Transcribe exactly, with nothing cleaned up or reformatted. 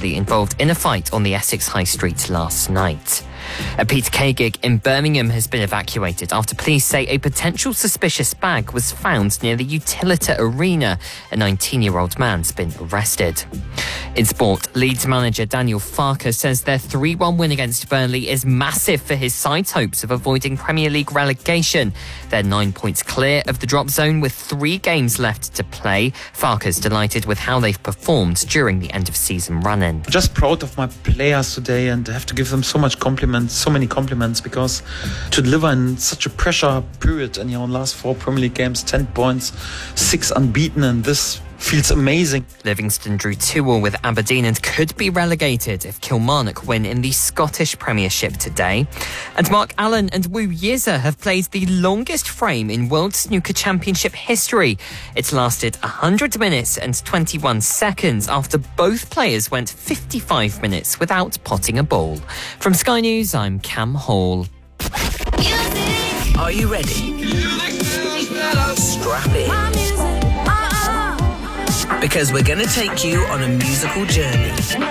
reportedly involved in a fight on the Essex High Street last night. A Peter Kay gig in Birmingham has been evacuated after police say a potential suspicious bag was found near the Utilita Arena. A nineteen-year-old man's been arrested. In sport, Leeds manager Daniel Farke says their three one win against Burnley is massive for his side's hopes of avoiding Premier League relegation. They're nine points clear of the drop zone with three games left to play. Farke's delighted with how they've performed during the end-of-season run-in. Just proud of my players today and have to give them so much compliments, so many compliments, because to deliver in such a pressure period in your last four Premier League games, ten points, six unbeaten, and this feels amazing. Livingston drew two all with Aberdeen and could be relegated if Kilmarnock win in the Scottish Premiership today. And Mark Allen and Wu Yiza have played the longest frame in World Snooker Championship history. It's lasted one hundred minutes and twenty-one seconds after both players went fifty-five minutes without potting a ball. From Sky News, I'm Cam Hall. Are you ready? Strap in. Because we're going to take you on a musical journey.